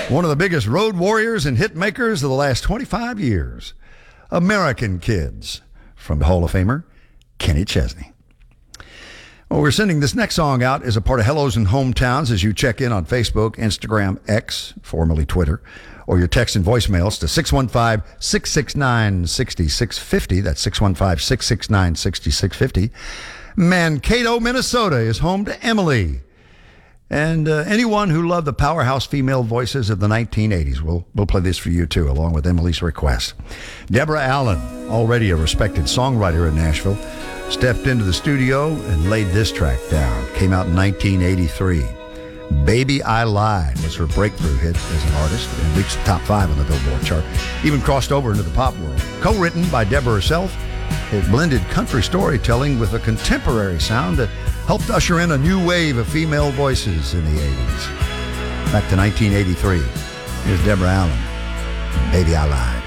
One of the biggest road warriors and hit makers of the last 25 years. American Kids from Hall of Famer Kenny Chesney. Well, we're sending this next song out as a part of Hellos and Hometowns as you check in on Facebook, Instagram, X, formerly Twitter, or your text and voicemails to 615-669-6650. That's 615-669-6650. Mankato, Minnesota is home to Emily. And anyone who loved the powerhouse female voices of the 1980s, we'll play this for you too, along with Emily's request. Deborah Allen, already a respected songwriter in Nashville, stepped into the studio and laid this track down. Came out in 1983. Baby I Lied was her breakthrough hit as an artist and reached the top 5 on the Billboard chart. Even crossed over into the pop world. Co-written by Deborah herself, it blended country storytelling with a contemporary sound that helped usher in a new wave of female voices in the 80s. Back to 1983. Here's Deborah Allen, Baby I Lied.